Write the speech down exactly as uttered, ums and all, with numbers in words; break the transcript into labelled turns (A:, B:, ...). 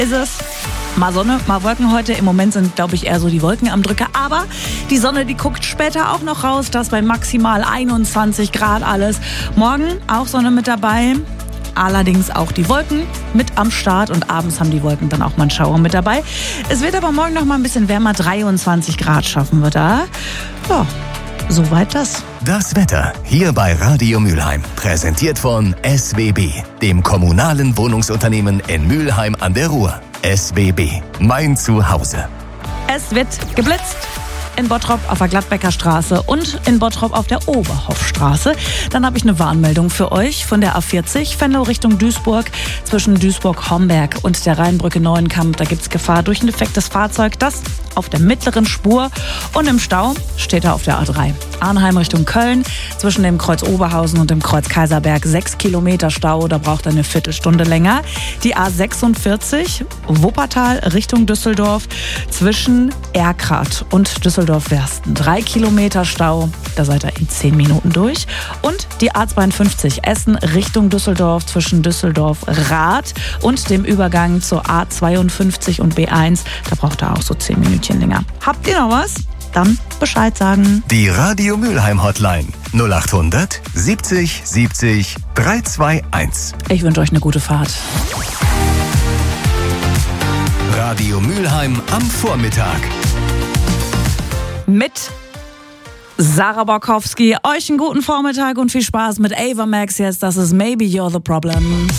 A: ist es. Mal Sonne, mal Wolken heute. Im Moment sind, glaube ich, eher so die Wolken am Drücker. Aber die Sonne, die guckt später auch noch raus. Das bei maximal einundzwanzig Grad alles. Morgen auch Sonne mit dabei. Allerdings auch die Wolken mit am Start. Und abends haben die Wolken dann auch mal einen Schauer mit dabei. Es wird aber morgen noch mal ein bisschen wärmer. dreiundzwanzig Grad schaffen wir da. Ja, soweit das.
B: Das Wetter hier bei Radio Mülheim. Präsentiert von S W B, dem kommunalen Wohnungsunternehmen in Mülheim an der Ruhr. S W B, mein Zuhause.
A: Es wird geblitzt. In Bottrop auf der Gladbecker Straße und in Bottrop auf der Oberhoffstraße. Dann habe ich eine Warnmeldung für euch von der A vierzig, Venlo Richtung Duisburg, zwischen Duisburg-Homberg und der Rheinbrücke Neuenkamp. Da gibt es Gefahr durch ein defektes Fahrzeug, das auf der mittleren Spur und im Stau steht er auf der A drei. Arnheim Richtung Köln, zwischen dem Kreuz Oberhausen und dem Kreuz Kaiserberg, sechs Kilometer Stau, da braucht er eine Viertelstunde länger. Die A sechsundvierzig, Wuppertal Richtung Düsseldorf, zwischen Erkrath und Düsseldorf-Wersten, drei Kilometer Stau, da seid ihr in zehn Minuten durch. Und die A zweiundfünfzig, Essen Richtung Düsseldorf, zwischen Düsseldorf-Rath und dem Übergang zur A zweiundfünfzig und B eins, da braucht er auch so zehn Minütchen länger. Habt ihr noch was? Dann Bescheid sagen.
B: Die Radio Mülheim Hotline null acht hundert siebzig siebzig dreihundertzweiundundzwanzig.
A: Ich wünsche euch eine gute Fahrt.
B: Radio Mülheim am Vormittag.
A: Mit Sarah Borkowski. Euch einen guten Vormittag und viel Spaß mit Ava Max jetzt. Das ist Maybe You're the Problem.